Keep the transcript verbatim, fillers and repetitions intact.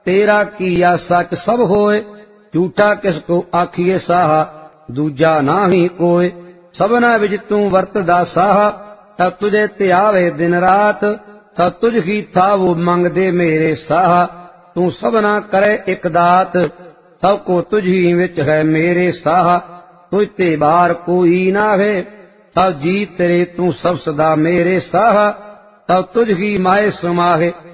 तेरा किया सच सब होए, झूठा किसको आखिए साहा, दूजा नाही कोय। सबना विच तू वरतदा साहा, तब तुझे त्यावे दिन रात, तब तुझ ही था वो मंगदे मेरे साहा। तू सबना करे एक दात, सब को तुझ ही विच है मेरे साहा। तुझ ते बार कोई ना है, सब जी तेरे तू सब सदा मेरे साहा। तब तुझ ही माए समाहे,